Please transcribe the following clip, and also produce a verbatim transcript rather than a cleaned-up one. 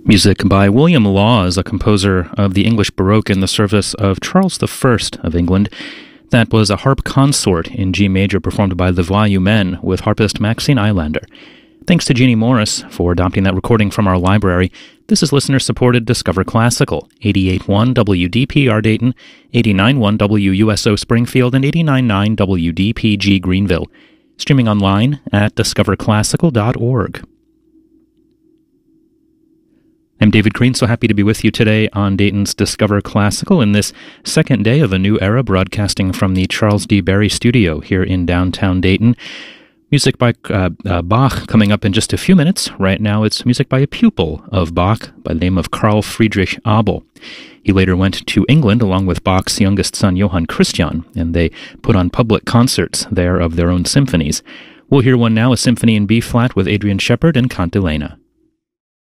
Music by William Laws, a composer of the English Baroque in the service of Charles the First of England. That was a harp consort in G major performed by the Voix-Humaine with harpist Maxine Eilander. Thanks to Jeannie Morris for adopting that recording from our library. This is listener-supported Discover Classical, eighty-eight point one W D P R Dayton, eighty-nine point one W U S O Springfield, and eighty-nine point nine W D P G Greenville. Streaming online at discover classical dot org. I'm David Green, so happy to be with you today on Dayton's Discover Classical in this second day of a new era, broadcasting from the Charles D. Berry Studio here in downtown Dayton. Music by uh, uh, Bach coming up in just a few minutes. Right now it's music by a pupil of Bach by the name of Carl Friedrich Abel. He later went to England along with Bach's youngest son Johann Christian, and they put on public concerts there of their own symphonies. We'll hear one now, a symphony in B-flat with Adrian Shepard and Count Delena.